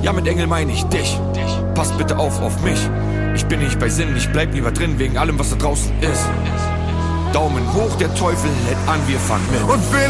Ja, mit Engel meine ich dich. Pass bitte auf mich. Ich bin nicht bei Sinn, ich bleib lieber drin, wegen allem, was da draußen ist. Daumen hoch, der Teufel hält an, wir fangen mit. Und wen